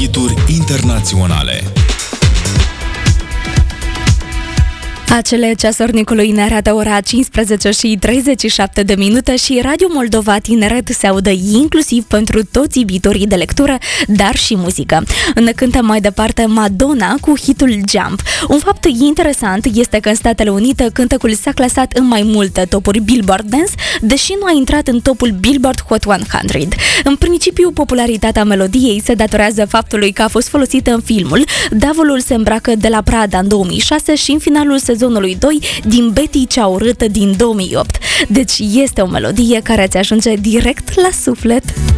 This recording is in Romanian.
hituri internaționale. Acele ceasornicului ne arată ora 15:37 și Radio Moldova Tineret se audă inclusiv pentru toți iubitorii de lectură, dar și muzică. Ne cântă mai departe Madonna cu hitul Jump. Un fapt interesant este că în Statele Unite cântecul s-a clasat în mai multe topuri Billboard Dance, deși nu a intrat în topul Billboard Hot 100. În principiu, popularitatea melodiei se datorează faptului că a fost folosită în filmul Diavolul se îmbracă de la Prada în 2006 și în finalul sezonului 2 din Betty cea urâtă din 2008. Deci este o melodie care ți ajunge direct la suflet.